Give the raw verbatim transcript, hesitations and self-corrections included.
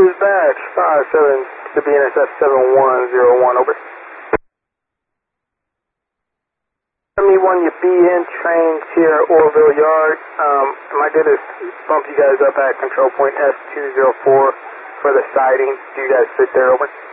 Dispatch five seven to B N S F seven one zero one, over. seventy one, you be in trains here at Oroville Yard. Um, am I good to bump you guys up at control point S two zero four for the siding? Do you guys sit there, over?